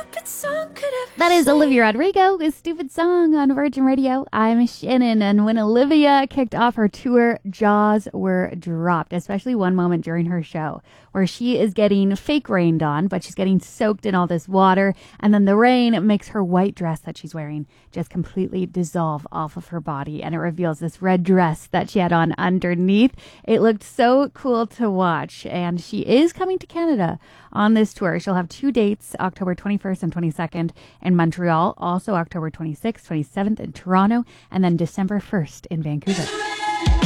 stupid song could ever That is Olivia Rodrigo with Stupid Song on Virgin Radio. I'm Shannon, and when Olivia kicked off her tour, jaws were dropped, especially one moment during her show where she is getting fake rained on, but she's getting soaked in all this water, and then the rain makes her white dress that she's wearing just completely dissolve off of her body, and it reveals this red dress that she had on underneath. It looked so cool to watch, and she is coming to Canada on this tour. She'll have 2 dates, October 21st and 22nd in Montreal, also October 26th, 27th in Toronto, and then December 1st in Vancouver.